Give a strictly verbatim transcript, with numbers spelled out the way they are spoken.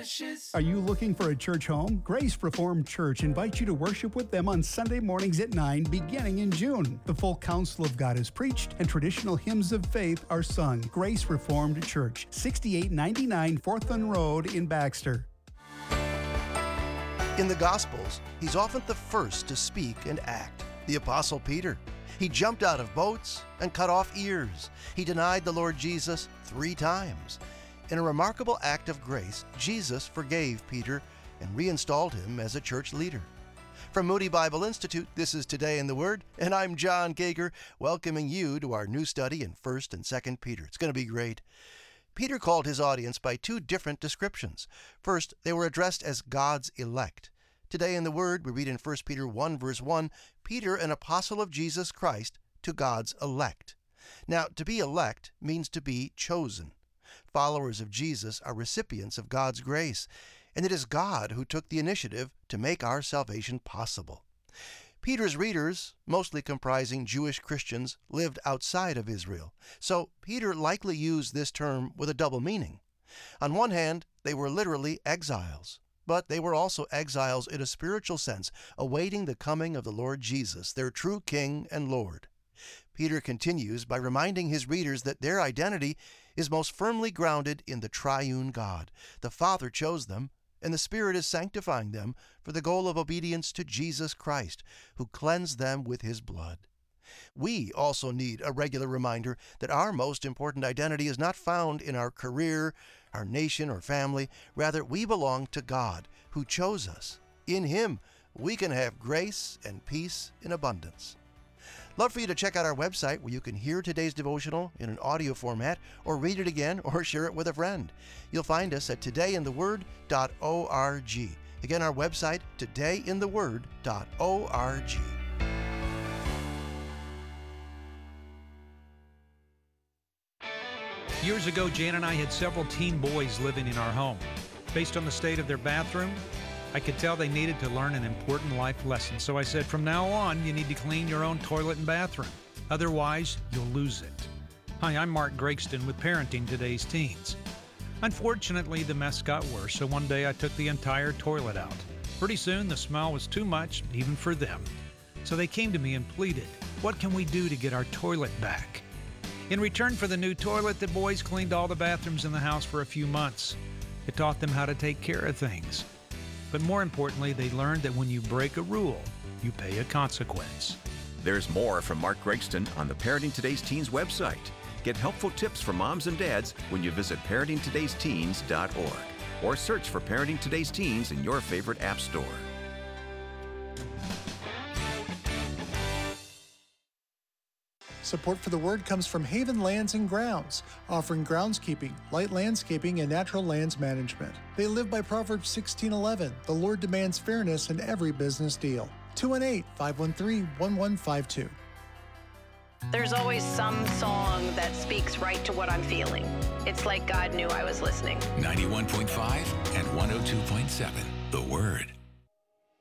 Are you looking for a church home? Grace Reformed Church invites you to worship with them on Sunday mornings at nine, beginning in June. The full counsel of God is preached and traditional hymns of faith are sung. Grace Reformed Church, sixty-eight ninety-nine Fortland Road in Baxter. In the Gospels, he's often the first to speak and act. The Apostle Peter. He jumped out of boats and cut off ears. He denied the Lord Jesus three times. In a remarkable act of grace, Jesus forgave Peter and reinstalled him as a church leader. From Moody Bible Institute, this is Today in the Word, and I'm John Gager, welcoming you to our new study in First and Second Peter. It's going to be great. Peter called his audience by two different descriptions. First, they were addressed as God's elect. Today in the Word, we read in First Peter one, verse one, Peter, an apostle of Jesus Christ, to God's elect. Now, to be elect means to be chosen. Followers of Jesus are recipients of God's grace, and it is God who took the initiative to make our salvation possible. Peter's readers, mostly comprising Jewish Christians, lived outside of Israel, so Peter likely used this term with a double meaning. On one hand, they were literally exiles, but they were also exiles in a spiritual sense, awaiting the coming of the Lord Jesus, their true King and Lord. Peter continues by reminding his readers that their identity is most firmly grounded in the triune God. The Father chose them, and the Spirit is sanctifying them for the goal of obedience to Jesus Christ, who cleansed them with his blood. We also need a regular reminder that our most important identity is not found in our career, our nation, or family. Rather, we belong to God, who chose us. In Him, we can have grace and peace in abundance. Love for you to check out our website where you can hear today's devotional in an audio format, or read it again, or share it with a friend. You'll find us at today in the word dot org. Again, our website, today in the word dot org. Years ago, Jan and I had several teen boys living in our home. Based on the state of their bathroom, I could tell they needed to learn an important life lesson. So I said, from now on, you need to clean your own toilet and bathroom. Otherwise, you'll lose it. Hi, I'm Mark Gregston with Parenting Today's Teens. Unfortunately, the mess got worse, so one day I took the entire toilet out. Pretty soon, the smell was too much, even for them. So they came to me and pleaded, what can we do to get our toilet back? In return for the new toilet, the boys cleaned all the bathrooms in the house for a few months. It taught them how to take care of things. But more importantly, they learned that when you break a rule, you pay a consequence. There's more from Mark Gregston on the Parenting Today's Teens website. Get helpful tips for moms and dads when you visit parenting todays teens dot org or search for Parenting Today's Teens in your favorite app store. Support for the Word comes from Haven Lands and Grounds, offering groundskeeping, light landscaping, and natural lands management. They live by Proverbs sixteen eleven. The Lord demands fairness in every business deal. two one eight, five one three, one one five two. There's always some song that speaks right to what I'm feeling. It's like God knew I was listening. ninety-one point five and one oh two point seven, The Word.